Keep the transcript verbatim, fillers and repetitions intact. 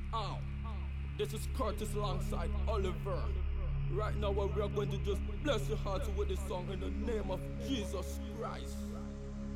Oh, this is Curtis alongside Oliver. Right now, we are going to just bless your heart with this song in the name of Jesus Christ.